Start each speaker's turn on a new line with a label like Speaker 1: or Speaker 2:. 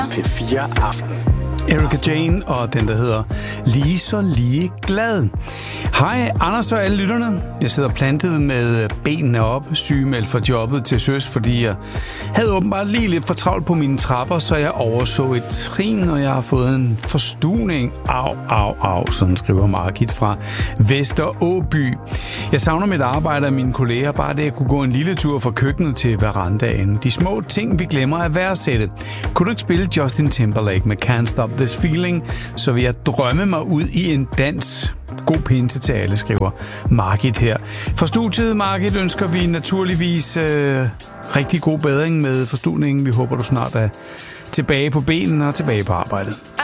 Speaker 1: P4 Aften.
Speaker 2: Erika Jane og den, der hedder Lige så lige glad. Hej, Anders og alle lytterne. Jeg sidder plantet med benene op, sygemeldt for jobbet til søs, fordi jeg havde åbenbart lige lidt for travlt på mine trapper, så jeg overså et trin, og jeg har fået en forstuning. Au, sådan skriver Margit fra Vesteråby. Jeg savner mit arbejde og mine kolleger, bare det at kunne gå en lille tur fra køkkenet til verandaen. De små ting, vi glemmer at værdsætte. Kunne du ikke spille Justin Timberlake med Can't Stop This Feeling, så vil jeg drømme mig ud i en dans. God pinse til alle, skriver Margit her. Fra studiet, Margit, ønsker vi naturligvis rigtig god bedring med forstuningen. Vi håber, du snart er tilbage på benene og tilbage på arbejdet.